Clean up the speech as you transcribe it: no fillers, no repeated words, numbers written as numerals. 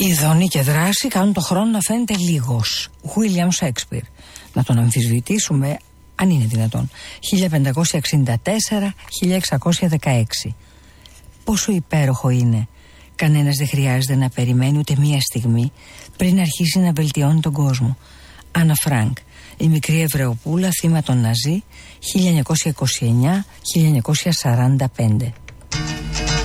Ειδονή και δράση κάνουν το χρόνο να φαίνεται λίγος. William Shakespeare. Να τον αμφισβητήσουμε, αν είναι δυνατόν. 1564-1616. Πόσο υπέροχο είναι. Κανένας δεν χρειάζεται να περιμένει ούτε μία στιγμή πριν αρχίσει να βελτιώνει τον κόσμο. Άννα Φρανκ, η μικρή Εβραιοπούλα θύμα των Ναζί, 1929-1945.